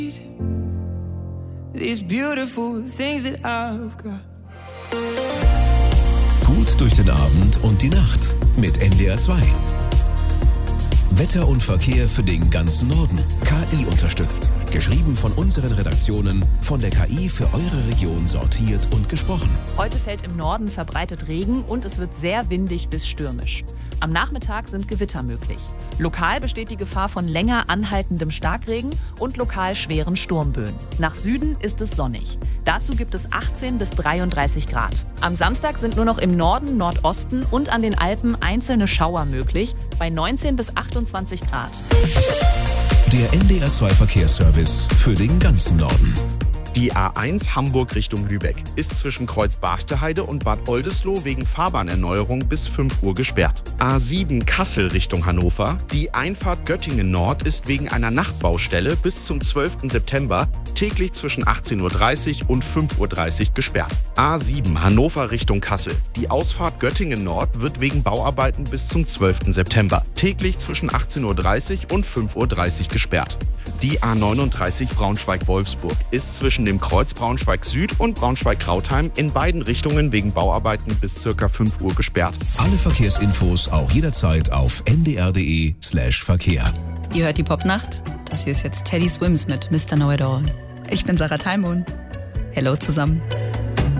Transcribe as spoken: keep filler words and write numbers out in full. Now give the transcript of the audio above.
These beautiful things that I've got. Gut durch den Abend und die Nacht mit N D R zwei. Wetter und Verkehr für den ganzen Norden. K I unterstützt. Geschrieben von unseren Redaktionen, von der K I für eure Region sortiert und gesprochen. Heute fällt im Norden verbreitet Regen und es wird sehr windig bis stürmisch. Am Nachmittag sind Gewitter möglich. Lokal besteht die Gefahr von länger anhaltendem Starkregen und lokal schweren Sturmböen. Nach Süden ist es sonnig. Dazu gibt es achtzehn bis dreiunddreißig Grad. Am Samstag sind nur noch im Norden, Nordosten und an den Alpen einzelne Schauer möglich, bei neunzehn bis achtundzwanzig Grad. Der N D R zwei Verkehrsservice für den ganzen Norden. Die A eins Hamburg Richtung Lübeck ist zwischen Kreuz Barchteheide und Bad Oldesloe wegen Fahrbahnerneuerung bis fünf Uhr gesperrt. A sieben Kassel Richtung Hannover. Die Einfahrt Göttingen Nord ist wegen einer Nachtbaustelle bis zum zwölften September täglich zwischen achtzehn Uhr dreißig und fünf Uhr dreißig gesperrt. A sieben Hannover Richtung Kassel. Die Ausfahrt Göttingen Nord wird wegen Bauarbeiten bis zum zwölften September täglich zwischen achtzehn Uhr dreißig und fünf Uhr dreißig gesperrt. Die A neununddreißig Braunschweig-Wolfsburg ist zwischen dem Kreuz Braunschweig Süd und Braunschweig-Krautheim in beiden Richtungen wegen Bauarbeiten bis ca. fünf Uhr gesperrt. Alle Verkehrsinfos auch jederzeit auf n d r punkt d e slash Verkehr. Ihr hört die Popnacht. Das hier ist jetzt Teddy Swims mit Mister Know It All. Ich bin Sarah Talmon. Hello zusammen.